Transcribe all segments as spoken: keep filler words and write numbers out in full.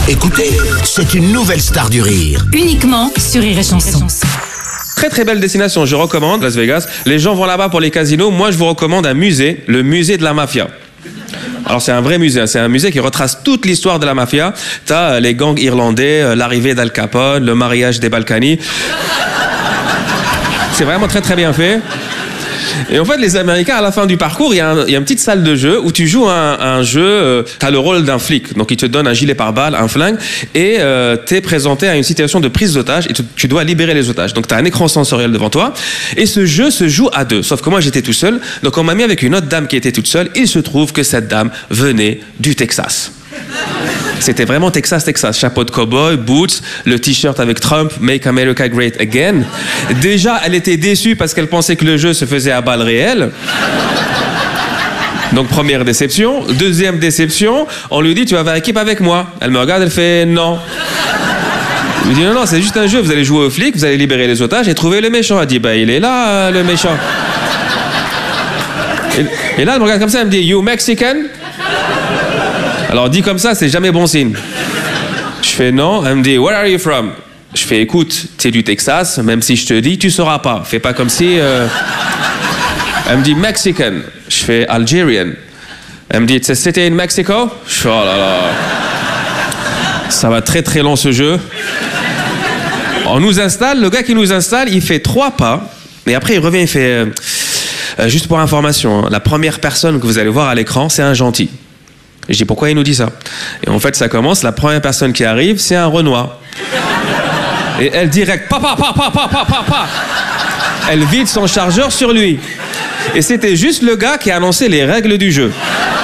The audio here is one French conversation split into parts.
Écoutez, c'est une nouvelle star du rire. Uniquement sur Rire et Chanson. Très très belle destination, je recommande Las Vegas. Les gens vont là-bas pour les casinos. Moi, je vous recommande un musée, le musée de la mafia. Alors c'est un vrai musée, c'est un musée qui retrace toute l'histoire de la mafia. T'as les gangs irlandais, l'arrivée d'Al Capone, le mariage des Balkany. C'est vraiment très très bien fait. Et en fait, les Américains, à la fin du parcours, il y a, un, il y a une petite salle de jeu où tu joues un, un jeu, euh, tu as le rôle d'un flic. Donc, il te donne un gilet pare-balles, un flingue, et euh, tu es présenté à une situation de prise d'otage, et tu, tu dois libérer les otages. Donc, tu as un écran sensoriel devant toi, et ce jeu se joue à deux. Sauf que moi, j'étais tout seul, donc on m'a mis avec une autre dame qui était toute seule. Il se trouve que cette dame venait du Texas. C'était vraiment Texas, Texas. Chapeau de cow-boy, boots, le t-shirt avec Trump, Make America Great Again. Déjà, elle était déçue parce qu'elle pensait que le jeu se faisait à balles réelles. Donc, première déception. Deuxième déception, on lui dit, tu vas faire équipe avec moi. Elle me regarde, elle fait non. Je lui dis, non, non, c'est juste un jeu. Vous allez jouer aux flics, vous allez libérer les otages et trouver le méchant. Elle dit, bah, il est là, euh, le méchant. Et, et là, elle me regarde comme ça, elle me dit, you Mexican? Alors, dit comme ça, c'est jamais bon signe. Je fais non. Elle me dit, where are you from? Je fais, écoute, t'es du Texas, même si je te dis, tu sauras pas. Fais pas comme si... Euh... Elle me dit, Mexican. Je fais, Algerian. Elle me dit, it's a city in Mexico? Je fais, oh là là. Ça va très très long ce jeu. On nous installe, le gars qui nous installe, il fait trois pas. Et après, il revient, il fait... Euh, euh, juste pour information, hein, la première personne que vous allez voir à l'écran, c'est un gentil. Et je dis, pourquoi il nous dit ça? Et en fait, ça commence, la première personne qui arrive, c'est un Renoir. Et elle direct, papa, papa, papa, papa, papa. Elle vide son chargeur sur lui. Et c'était juste le gars qui a annoncé les règles du jeu.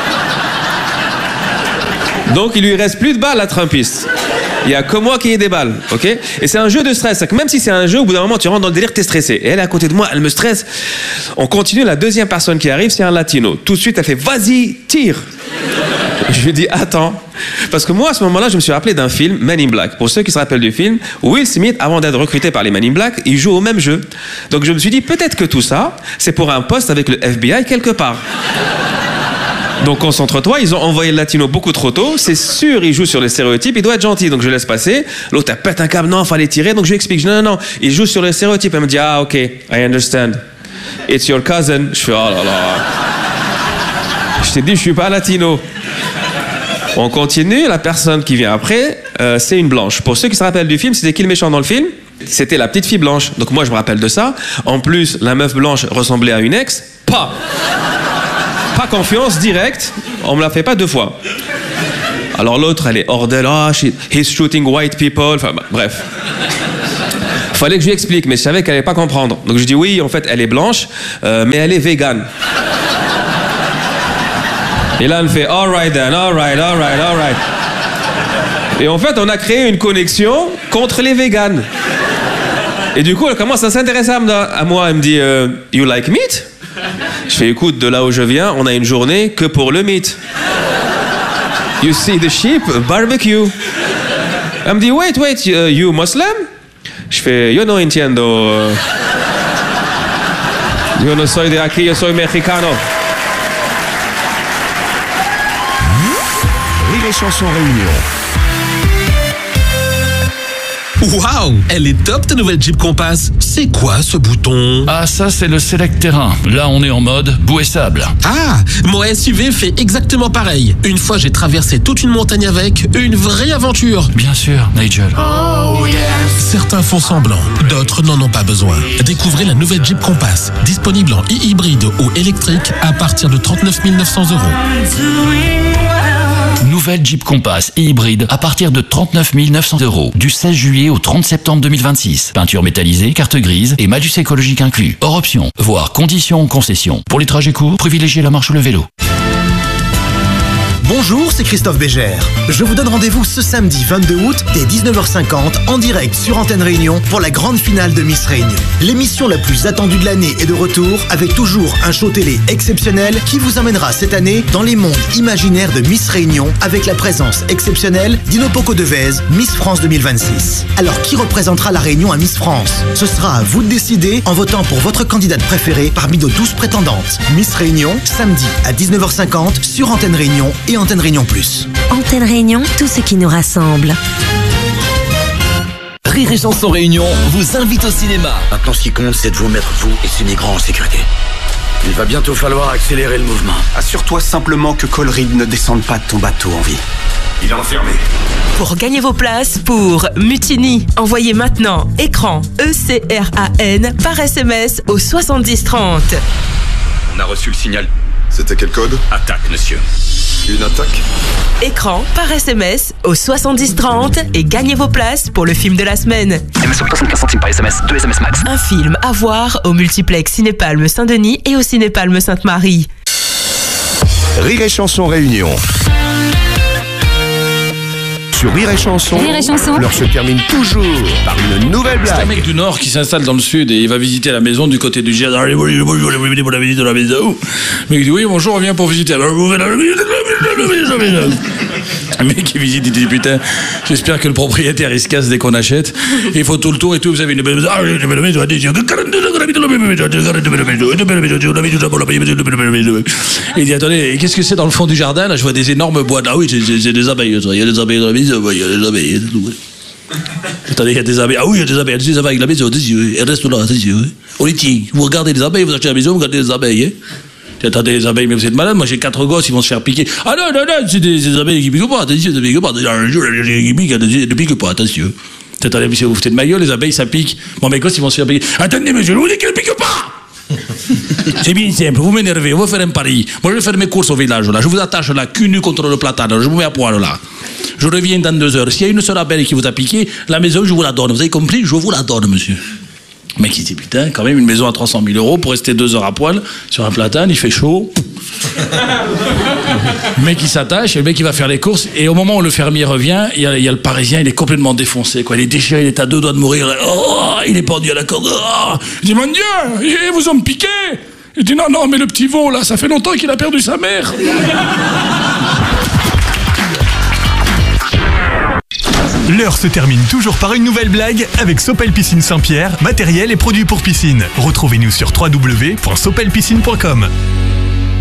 Donc, il lui reste plus de balles à Trumpiste. Il n'y a que moi qui ai des balles, ok? Et c'est un jeu de stress. Même si c'est un jeu, au bout d'un moment, tu rentres dans le délire, t'es stressé. Et elle est à côté de moi, elle me stresse. On continue, la deuxième personne qui arrive, c'est un latino. Tout de suite, elle fait, vas-y, tire. Je lui dis, attends. Parce que moi, à ce moment-là, je me suis rappelé d'un film, Men in Black. Pour ceux qui se rappellent du film, Will Smith, avant d'être recruté par les Men in Black, il joue au même jeu. Donc je me suis dit, peut-être que tout ça, c'est pour un poste avec le F B I quelque part. Donc concentre-toi, ils ont envoyé le latino beaucoup trop tôt, c'est sûr, il joue sur les stéréotypes, il doit être gentil, donc je laisse passer. L'autre, elle pète un câble, non, fallait tirer, donc je lui explique, je dis, non, non, non, il joue sur les stéréotypes. Elle me dit, ah, ok, I understand. It's your cousin. Je fais, oh là là. Je t'ai dit, je suis pas latino. On continue, la personne qui vient après, euh, c'est une blanche. Pour ceux qui se rappellent du film, c'était qui le méchant dans le film? C'était la petite fille blanche. Donc moi, je me rappelle de ça. En plus, la meuf blanche ressemblait à une ex. Pas Pas confiance, direct. On me la fait pas deux fois. Alors l'autre, elle est hors d'elle. Ah, oh, he's shooting white people. Enfin, bah, bref. Fallait que je lui explique, mais je savais qu'elle allait pas comprendre. Donc je dis oui, en fait, elle est blanche, euh, mais elle est végane. Et là, elle me fait, all right then, all right, all right, all right. Et en fait, on a créé une connexion contre les véganes. Et du coup, elle commence à s'intéresser à moi. Elle me dit, euh, you like meat? Je fais, écoute, de là où je viens, on a une journée que pour le meat. You see the sheep, barbecue. Elle me dit, wait, wait, uh, you Muslim? Je fais, yo no entiendo. Yo no soy de aquí, yo soy mexicano. Rire et Chanson Réunion. Waouh, elle est top ta nouvelle Jeep Compass. C'est quoi ce bouton? Ah, ça c'est le Select Terrain. Là on est en mode boue et sable. Ah, mon S U V fait exactement pareil. Une fois j'ai traversé toute une montagne avec, une vraie aventure. Bien sûr, Nigel. Oh yes. Certains font semblant, d'autres n'en ont pas besoin. Découvrez la nouvelle Jeep Compass, disponible en e-hybride ou électrique à partir de trente-neuf mille neuf cents euros. Nouvelle Jeep Compass et hybride à partir de trente-neuf mille neuf cents euros. Du seize juillet au trente septembre deux mille vingt-six. Peinture métallisée, carte grise et malus écologique inclus. Hors option, voire conditions ou concessions. Pour les trajets courts, privilégiez la marche ou le vélo. Bonjour, c'est Christophe Bégère. Je vous donne rendez-vous ce samedi vingt-deux août dès dix-neuf heures cinquante en direct sur Antenne Réunion pour la grande finale de Miss Réunion. L'émission la plus attendue de l'année est de retour avec toujours un show télé exceptionnel qui vous emmènera cette année dans les mondes imaginaires de Miss Réunion avec la présence exceptionnelle d'Inopoko Devez, Miss France deux mille vingt-six. Alors qui représentera la Réunion à Miss France? Ce sera à vous de décider en votant pour votre candidate préférée parmi nos douze prétendantes. Miss Réunion, samedi à dix-neuf heures cinquante sur Antenne Réunion et et Antenne Réunion Plus. Antenne Réunion, tout ce qui nous rassemble. Rire et Chanson Réunion vous invite au cinéma. Maintenant, ce qui compte, c'est de vous mettre, vous et ces migrants en sécurité. Il va bientôt falloir accélérer le mouvement. Assure-toi simplement que Colryd ne descende pas de ton bateau en vie. Il est enfermé. Pour gagner vos places pour Mutiny, envoyez maintenant écran E C R A N par S M S au soixante-dix trente. On a reçu le signal. C'était quel code? Attaque, monsieur. Une attaque? Écran par S M S au soixante-dix trente et gagnez vos places pour le film de la semaine. M S soixante-quinze centimes par S M S, deux S M S max. Un film à voir au multiplex Cinépalme Saint-Denis et au Cinépalme Sainte-Marie. Rire et Chanson Réunion. Sur Rire et Chanson, Rire et Chanson. l'heure se termine toujours par une nouvelle C'est un blague. mec du Nord qui s'installe dans le Sud et il va visiter la maison du côté du jardin. Allez, bonjour, bonjour, bonjour, pour la visite de la maison. Mais il dit oui, bonjour, on vient pour visiter. Alors, vous la visite de la maison. Le mec qui visite, il dit putain, j'espère que le propriétaire il se casse dès qu'on achète. Il faut tout le tour et tout. Vous avez une belle maison. Ah, une belle maison. Il dit attendez, qu'est-ce que c'est dans le fond du jardin? Là, je vois des énormes bois. Ah oui, c'est des abeilles. Il y a des abeilles dans la maison. Il y a des abeilles. Attendez, il y a des abeilles. Ah oui, il y a des abeilles. Il y a des abeilles. La maison, elles restent là. On les tient. Vous regardez les abeilles, vous achetez la maison, vous regardez les abeilles. Hein. Attendez, les abeilles, mais vous êtes malade. Moi, j'ai quatre gosses, ils vont se faire piquer. Ah non, non, non, c'est des, des abeilles qui piquent pas. Attention, elles piquent pas. Un jour, elles piquent, elles ne piquent pas. Attention. Attendez, monsieur, vous foutez de ma gueule, les abeilles, ça pique. Bon, mes gosses, ils vont se faire piquer. Attendez, monsieur, je vous dis qu'elles ne piquent pas. C'est bien simple, vous m'énervez, on va faire un pari. Moi, je vais faire mes courses au village, là. Je vous attache là, cul nu contre le platane. Je vous mets à poil, là. Je reviens dans deux heures. S'il y a une seule abeille qui vous a piqué, la maison, je vous la donne. Vous avez compris? Je vous la donne, monsieur. Le mec, il dit, putain, quand même, une maison à trois cent mille euros pour rester deux heures à poil sur un platane, il fait chaud. Le mec, il s'attache, et le mec, il va faire les courses, et au moment où le fermier revient, il y a, il y a le Parisien, il est complètement défoncé, quoi. Il est déchiré, il est à deux doigts de mourir. Oh, il est pendu à la corde. Oh. Il dit, mon Dieu, ils vous ont piqué. Il dit, non, non, mais le petit veau, là, ça fait longtemps qu'il a perdu sa mère. L'heure se termine toujours par une nouvelle blague avec Sopel Piscine Saint-Pierre, matériel et produits pour piscine. Retrouvez-nous sur w w w point sopel piscine point com.